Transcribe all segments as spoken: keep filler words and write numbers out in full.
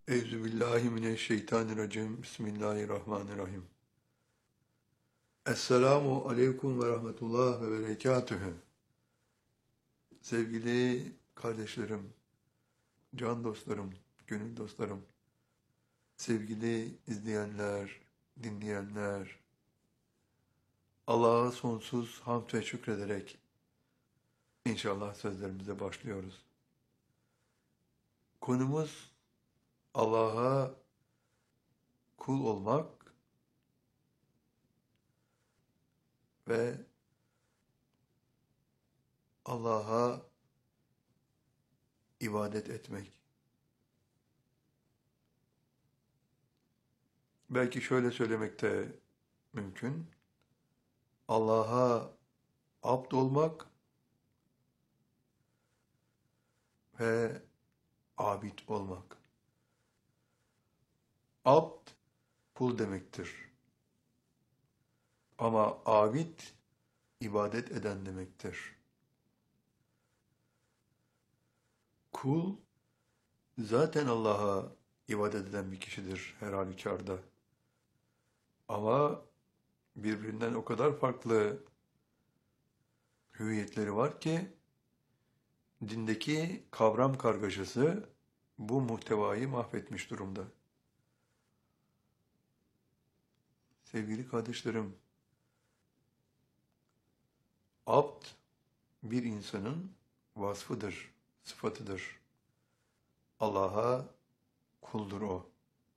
Euzubillahimineşşeytanirracim. Bismillahirrahmanirrahim. Esselamu aleyküm ve rahmetullah ve berekatühü. Sevgili kardeşlerim, can dostlarım, gönül dostlarım, sevgili izleyenler, dinleyenler, Allah'a sonsuz hamd ve şükrederek inşallah sözlerimize başlıyoruz. Konumuz Allah'a kul olmak ve Allah'a ibadet etmek. Belki şöyle söylemek de mümkün. Allah'a abd olmak ve abid olmak. Abd kul demektir. Ama abid ibadet eden demektir. Kul zaten Allah'a ibadet eden bir kişidir her halükarda. Ama birbirinden o kadar farklı hüviyetleri var ki dindeki kavram kargaşası bu muhtevayı mahvetmiş durumda. Sevgili kardeşlerim, abd bir insanın vasfıdır, sıfatıdır. Allah'a kuldur o.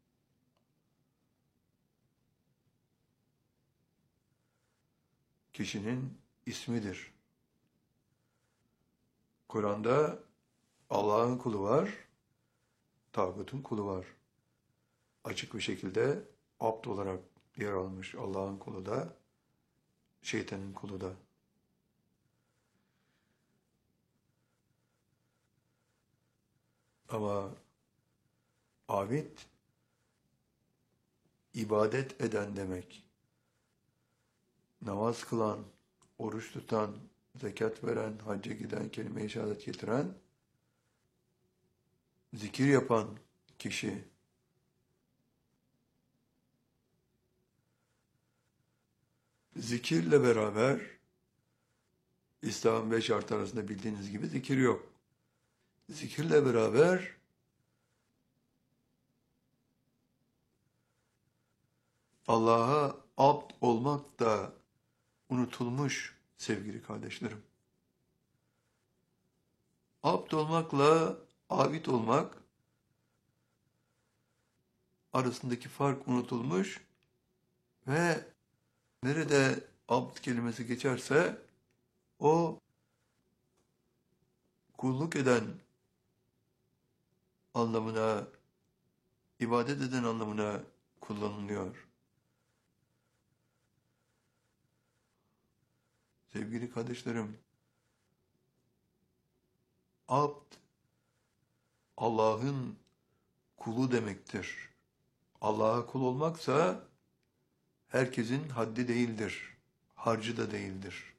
Kişinin ismidir. Kur'an'da Allah'ın kulu var, tağutun kulu var. Açık bir şekilde abd olarak yer almış Allah'ın kulu da, şeytanın kulu da. Ama abid, ibadet eden demek. Namaz kılan, oruç tutan, zekat veren, hacca giden, kelime-i şehadet getiren, zikir yapan kişi. Zikirle beraber, İslam'ın beş şartı arasında bildiğiniz gibi zikir yok. Zikirle beraber Allah'a abd olmak da unutulmuş sevgili kardeşlerim. Abd olmakla abid olmak arasındaki fark unutulmuş ve nerede abd kelimesi geçerse o kulluk eden anlamına, ibadet eden anlamına kullanılıyor. Sevgili kardeşlerim, abd Allah'ın kulu demektir. Allah'a kul olmaksa herkesin haddi değildir, harcı da değildir.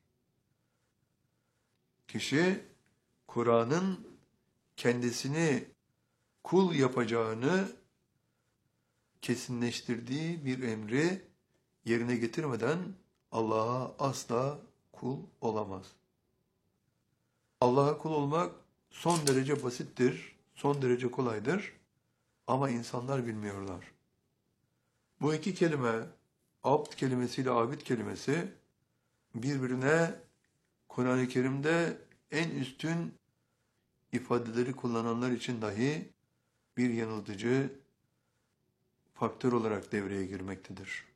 Kişi Kur'an'ın kendisini kul yapacağını kesinleştirdiği bir emri yerine getirmeden Allah'a asla kul olamaz. Allah'a kul olmak son derece basittir, son derece kolaydır ama insanlar bilmiyorlar. Bu iki kelime, abd kelimesiyle abid kelimesi birbirine Kur'an-ı Kerim'de en üstün ifadeleri kullananlar için dahi bir yanıltıcı faktör olarak devreye girmektedir.